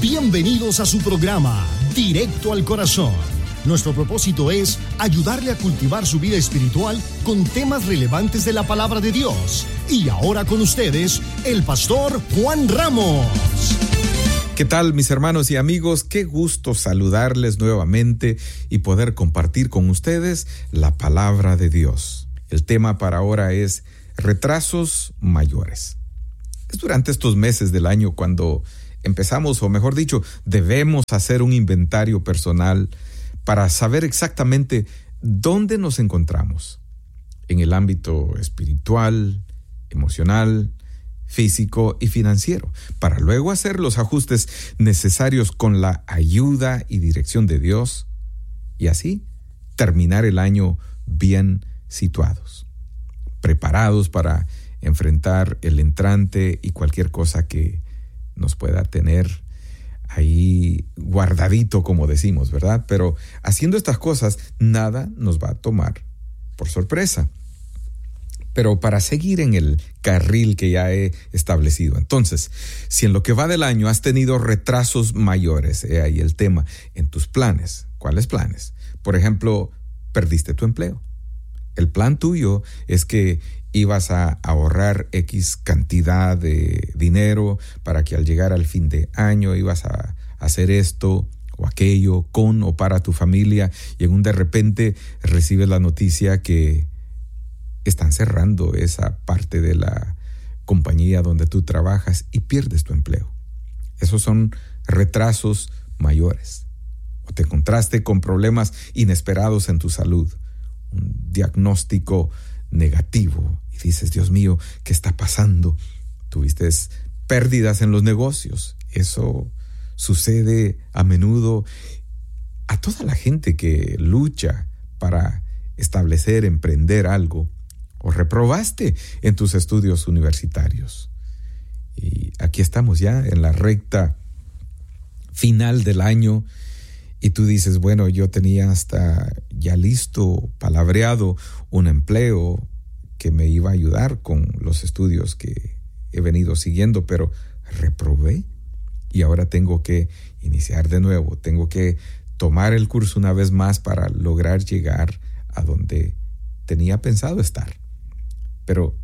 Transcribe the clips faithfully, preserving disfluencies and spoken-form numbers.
Bienvenidos a su programa, Directo al Corazón. Nuestro propósito es ayudarle a cultivar su vida espiritual con temas relevantes de la palabra de Dios. Y ahora con ustedes, el pastor Juan Ramos. ¿Qué tal, mis hermanos y amigos? Qué gusto saludarles nuevamente y poder compartir con ustedes la palabra de Dios. El tema para ahora es retrasos mayores. Es durante estos meses del año cuando empezamos, o mejor dicho, debemos hacer un inventario personal para saber exactamente dónde nos encontramos en el ámbito espiritual, emocional, físico y financiero, para luego hacer los ajustes necesarios con la ayuda y dirección de Dios y así terminar el año bien situados, preparados para enfrentar el entrante y cualquier cosa que nos pueda tener ahí guardadito, como decimos, ¿verdad? Pero haciendo estas cosas, nada nos va a tomar por sorpresa. Pero para seguir en el carril que ya he establecido, entonces, si en lo que va del año has tenido retrasos mayores, he ahí el tema, en tus planes, ¿cuáles planes? Por ejemplo, perdiste tu empleo. El plan tuyo es que ibas a ahorrar X cantidad de dinero para que al llegar al fin de año ibas a hacer esto o aquello con o para tu familia, y en un de repente recibes la noticia que están cerrando esa parte de la compañía donde tú trabajas y pierdes tu empleo. Esos son retrasos mayores. O te encontraste con problemas inesperados en tu salud, un diagnóstico negativo y dices, Dios mío, ¿qué está pasando? Tuviste pérdidas en los negocios. Eso sucede a menudo a toda la gente que lucha para establecer, emprender algo, o reprobaste en tus estudios universitarios. Y aquí estamos ya en la recta final del año y tú dices, bueno, yo tenía hasta ya listo, palabreado, un empleo que me iba a ayudar con los estudios que he venido siguiendo, pero reprobé y ahora tengo que iniciar de nuevo, tengo que tomar el curso una vez más para lograr llegar a donde tenía pensado estar. Pero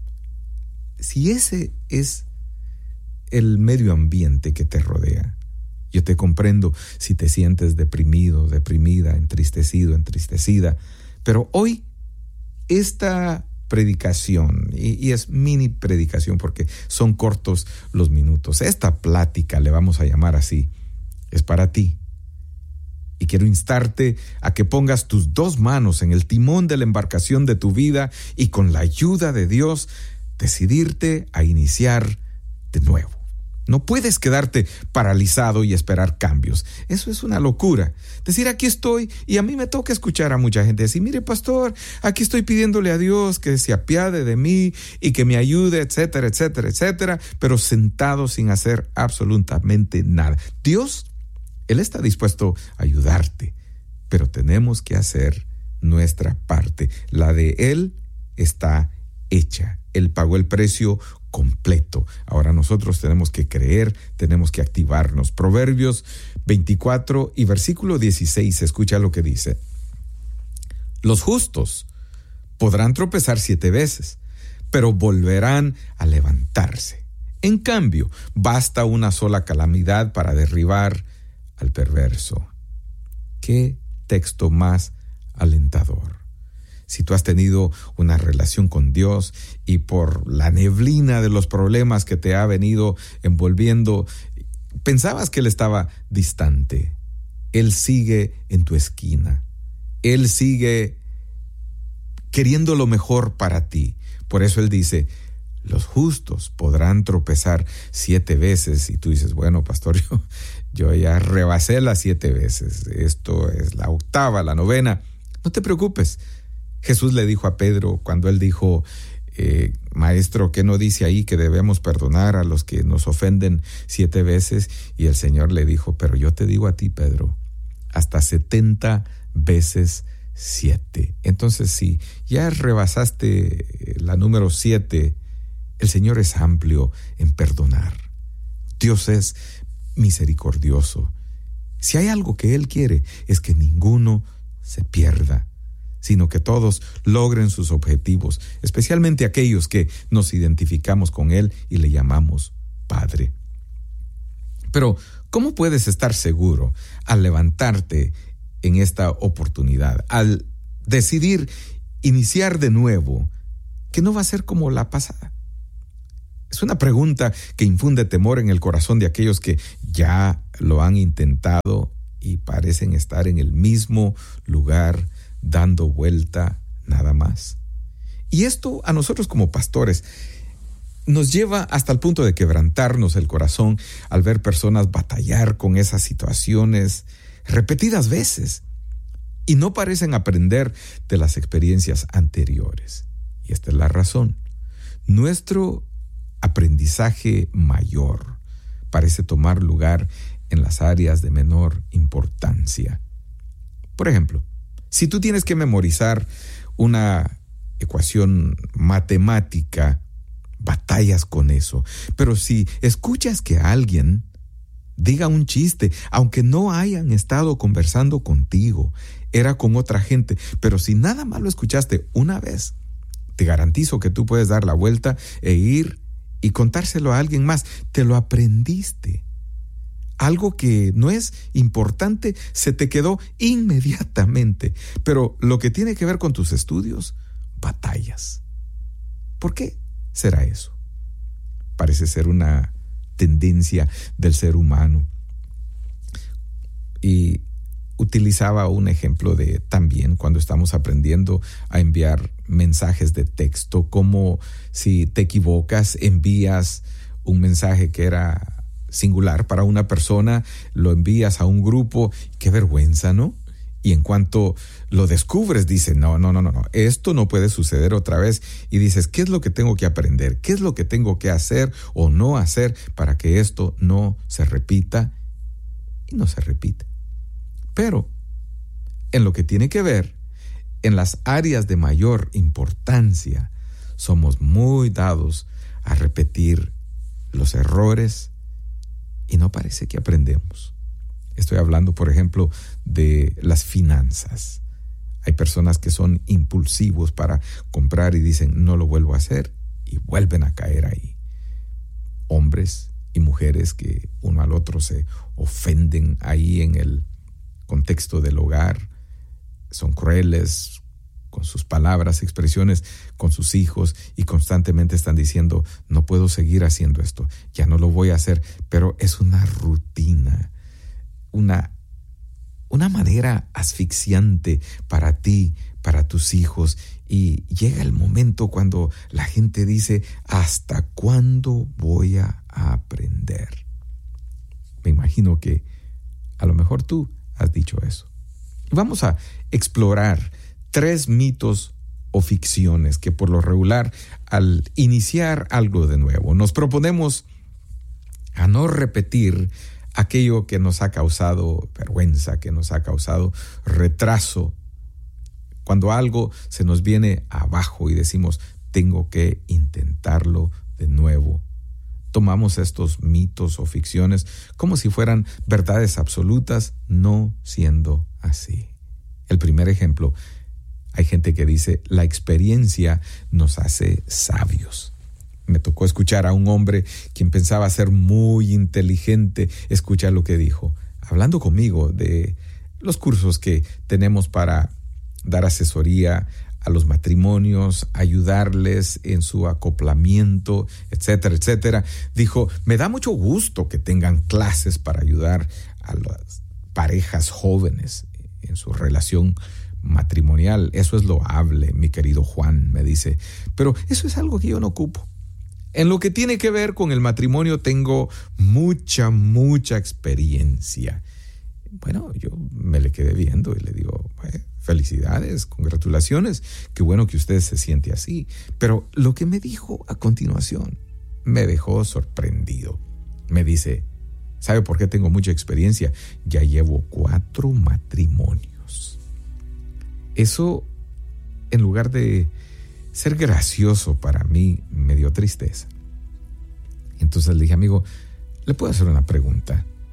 si ese es el medio ambiente que te rodea, yo te comprendo si te sientes deprimido, deprimida, entristecido, entristecida. Pero hoy esta predicación, y, y es mini predicación porque son cortos los minutos, esta plática, le vamos a llamar así, es para ti. Y quiero instarte a que pongas tus dos manos en el timón de la embarcación de tu vida y con la ayuda de Dios decidirte a iniciar de nuevo. No puedes quedarte paralizado y esperar cambios. Eso es una locura. Decir, aquí estoy, y a mí me toca escuchar a mucha gente decir, mire, pastor, aquí estoy pidiéndole a Dios que se apiade de mí y que me ayude, etcétera, etcétera, etcétera, pero sentado sin hacer absolutamente nada. Dios, Él está dispuesto a ayudarte, pero tenemos que hacer nuestra parte. La de Él está hecha. Él pagó el precio completo. Ahora nosotros tenemos que creer, tenemos que activarnos. Proverbios veinticuatro y versículo dieciséis, escucha lo que dice. Los justos podrán tropezar siete veces, pero volverán a levantarse. En cambio, basta una sola calamidad para derribar al perverso. ¿Qué texto más alentador? Si tú has tenido una relación con Dios y por la neblina de los problemas que te ha venido envolviendo, pensabas que Él estaba distante. Él sigue en tu esquina. Él sigue queriendo lo mejor para ti. Por eso Él dice, los justos podrán tropezar siete veces. Y tú dices, bueno, pastor, yo, yo ya rebasé las siete veces. Esto es la octava, la novena. No te preocupes. Jesús le dijo a Pedro cuando él dijo, eh, maestro, ¿qué no dice ahí que debemos perdonar a los que nos ofenden siete veces? Y el Señor le dijo, pero yo te digo a ti, Pedro, hasta setenta veces siete. Entonces, si ya rebasaste la número siete, el Señor es amplio en perdonar. Dios es misericordioso. Si hay algo que Él quiere, es que ninguno se pierda, sino que todos logren sus objetivos, especialmente aquellos que nos identificamos con Él y le llamamos Padre. Pero, ¿cómo puedes estar seguro al levantarte en esta oportunidad, al decidir iniciar de nuevo, que no va a ser como la pasada? Es una pregunta que infunde temor en el corazón de aquellos que ya lo han intentado y parecen estar en el mismo lugar, dando vuelta nada más. Y esto a nosotros como pastores nos lleva hasta el punto de quebrantarnos el corazón al ver personas batallar con esas situaciones repetidas veces y no parecen aprender de las experiencias anteriores. Y esta es la razón. Nuestro aprendizaje mayor parece tomar lugar en las áreas de menor importancia. Por ejemplo, si tú tienes que memorizar una ecuación matemática, batallas con eso. Pero si escuchas que alguien diga un chiste, aunque no hayan estado conversando contigo, era con otra gente, pero si nada más lo escuchaste una vez, te garantizo que tú puedes dar la vuelta e ir y contárselo a alguien más. Te lo aprendiste. Algo que no es importante se te quedó inmediatamente. Pero lo que tiene que ver con tus estudios, batallas. ¿Por qué será eso? Parece ser una tendencia del ser humano. Y utilizaba un ejemplo de también cuando estamos aprendiendo a enviar mensajes de texto, como si te equivocas, envías un mensaje que era singular para una persona, lo envías a un grupo, qué vergüenza, ¿no? Y en cuanto lo descubres, dices, no, no, no, no, no, esto no puede suceder otra vez. Y dices, ¿qué es lo que tengo que aprender? ¿Qué es lo que tengo que hacer o no hacer para que esto no se repita? Y no se repite. Pero en lo que tiene que ver, en las áreas de mayor importancia, somos muy dados a repetir los errores y no parece que aprendemos. Estoy hablando, por ejemplo, de las finanzas. Hay personas que son impulsivos para comprar y dicen, no lo vuelvo a hacer, y vuelven a caer ahí. Hombres y mujeres que uno al otro se ofenden ahí en el contexto del hogar, son crueles con sus palabras, expresiones con sus hijos y constantemente están diciendo, no puedo seguir haciendo esto, ya no lo voy a hacer, pero es una rutina, una, una manera asfixiante para ti, para tus hijos, y llega el momento cuando la gente dice, ¿hasta cuándo voy a aprender? Me imagino que a lo mejor tú has dicho eso. Vamos a explorar tres mitos o ficciones que por lo regular al iniciar algo de nuevo nos proponemos a no repetir aquello que nos ha causado vergüenza, que nos ha causado retraso. Cuando algo se nos viene abajo y decimos, tengo que intentarlo de nuevo. Tomamos estos mitos o ficciones como si fueran verdades absolutas, no siendo así. El primer ejemplo, hay gente que dice, la experiencia nos hace sabios. Me tocó escuchar a un hombre quien pensaba ser muy inteligente. Escucha lo que dijo, hablando conmigo de los cursos que tenemos para dar asesoría a los matrimonios, ayudarles en su acoplamiento, etcétera, etcétera. Dijo, me da mucho gusto que tengan clases para ayudar a las parejas jóvenes en su relación matrimonial. Eso es loable, mi querido Juan, me dice, pero eso es algo que yo no ocupo. En lo que tiene que ver con el matrimonio tengo mucha, mucha experiencia. Bueno, yo me le quedé viendo y le digo, eh, felicidades, congratulaciones, qué bueno que usted se siente así. Pero lo que me dijo a continuación me dejó sorprendido. Me dice, ¿sabe por qué tengo mucha experiencia? Ya llevo cuatro matrimonios. Eso, en lugar de ser gracioso para mí, me dio tristeza. Entonces le dije, amigo, ¿le puedo hacer una pregunta?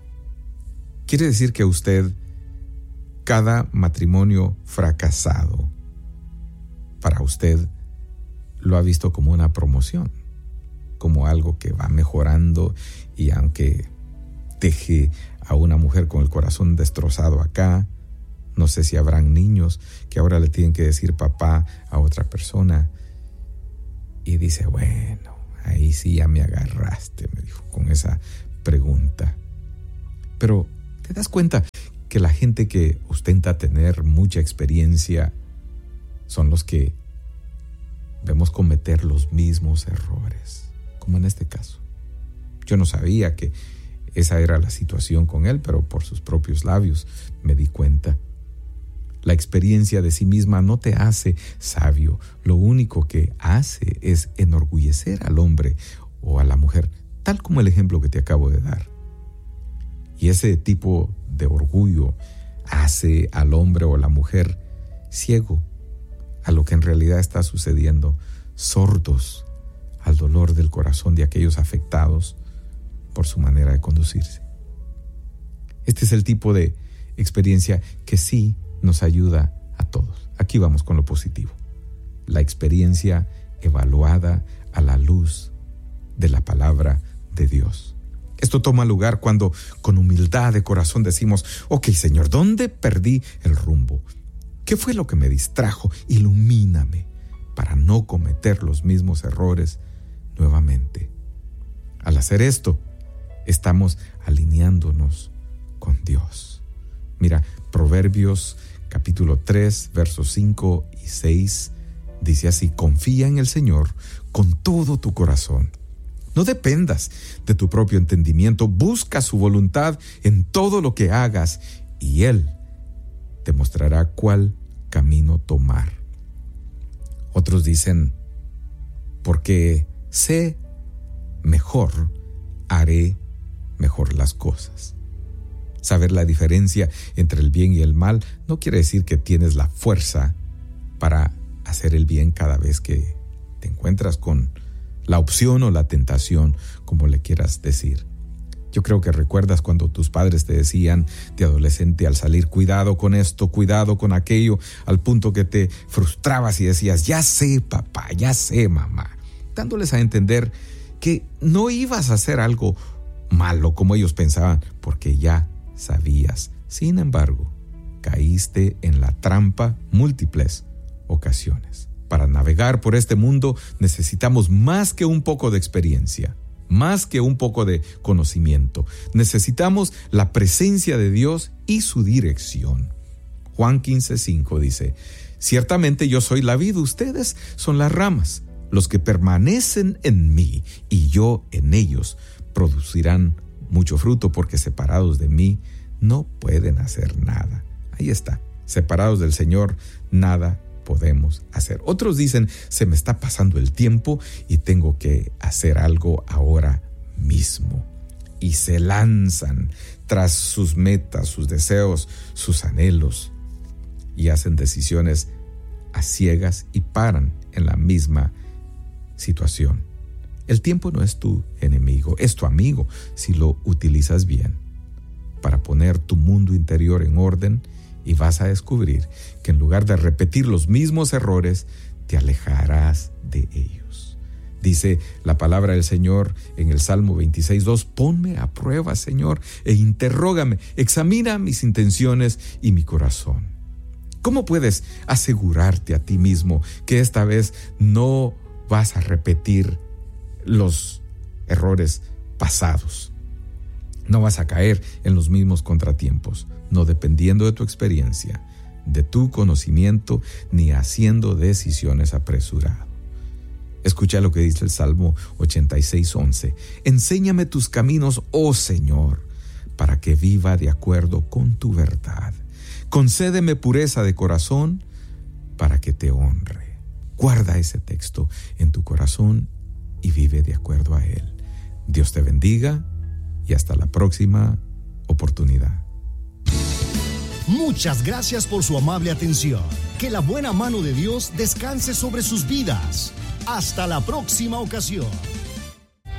Quiere decir que usted, cada matrimonio fracasado, para usted lo ha visto como una promoción, como algo que va mejorando, y aunque deje a una mujer con el corazón destrozado acá, no sé si habrán niños que ahora le tienen que decir papá a otra persona, y dice, bueno, ahí sí ya me agarraste, me dijo con esa pregunta. Pero ¿te das cuenta que la gente que ostenta tener mucha experiencia son los que vemos cometer los mismos errores, como en este caso? Yo no sabía que esa era la situación con él, pero por sus propios labios me di cuenta. La experiencia de sí misma no te hace sabio. Lo único que hace es enorgullecer al hombre o a la mujer, tal como el ejemplo que te acabo de dar. Y ese tipo de orgullo hace al hombre o a la mujer ciego a lo que en realidad está sucediendo, sordos al dolor del corazón de aquellos afectados por su manera de conducirse. Este es el tipo de experiencia que sí nos ayuda a todos. Aquí vamos con lo positivo. La experiencia evaluada a la luz de la palabra de Dios. Esto toma lugar cuando con humildad de corazón decimos, ok, Señor, ¿dónde perdí el rumbo? ¿Qué fue lo que me distrajo? Ilumíname para no cometer los mismos errores nuevamente. Al hacer esto, estamos alineándonos con Dios. Mira, Proverbios capítulo tres, versos cinco y seis, dice así: confía en el Señor con todo tu corazón. No dependas de tu propio entendimiento, busca su voluntad en todo lo que hagas y Él te mostrará cuál camino tomar. Otros dicen, porque sé mejor, haré mejor las cosas. Saber la diferencia entre el bien y el mal no quiere decir que tienes la fuerza para hacer el bien cada vez que te encuentras con la opción o la tentación, como le quieras decir. Yo creo que recuerdas cuando tus padres te decían de adolescente al salir, cuidado con esto, cuidado con aquello, al punto que te frustrabas y decías, ya sé papá, ya sé mamá, dándoles a entender que no ibas a hacer algo malo como ellos pensaban, porque ya sabías. Sin embargo, caíste en la trampa múltiples ocasiones. Para navegar por este mundo necesitamos más que un poco de experiencia, más que un poco de conocimiento. Necesitamos la presencia de Dios y su dirección. Juan quince cinco dice, ciertamente yo soy la vid, ustedes son las ramas. Los que permanecen en mí y yo en ellos producirán mucho fruto, porque separados de mí no pueden hacer nada. Ahí está, separados del Señor, nada podemos hacer. Otros dicen, se me está pasando el tiempo y tengo que hacer algo ahora mismo. Y se lanzan tras sus metas, sus deseos, sus anhelos, y hacen decisiones a ciegas y paran en la misma situación. El tiempo no es tu enemigo, es tu amigo si lo utilizas bien para poner tu mundo interior en orden, y vas a descubrir que en lugar de repetir los mismos errores, te alejarás de ellos. Dice la palabra del Señor en el Salmo veintiséis dos, ponme a prueba, Señor, e interrógame, examina mis intenciones y mi corazón. ¿Cómo puedes asegurarte a ti mismo que esta vez no vas a repetir los errores pasados? No vas a caer en los mismos contratiempos, no dependiendo de tu experiencia, de tu conocimiento, ni haciendo decisiones apresuradas. Escucha lo que dice el Salmo ochenta y seis once. Enséñame tus caminos, oh Señor, para que viva de acuerdo con tu verdad. Concédeme pureza de corazón para que te honre. Guarda ese texto en tu corazón y vive de acuerdo a él. Dios te bendiga y hasta la próxima oportunidad. Muchas gracias por su amable atención. Que la buena mano de Dios descanse sobre sus vidas. Hasta la próxima ocasión.